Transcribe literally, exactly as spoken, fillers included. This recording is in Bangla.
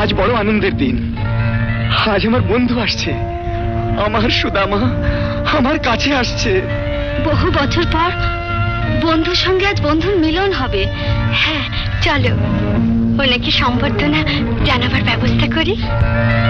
আজ বড় আনন্দের দিন। আজ আমার বন্ধু আসছে, আমার সুদামা আমার কাছে আসছে। বহু বছর পর বন্ধুর সঙ্গে আজ বন্ধুর মিলন হবে। হ্যাঁ চলো ওনাকে সম্বর্ধনা জানাবার ব্যবস্থা করি।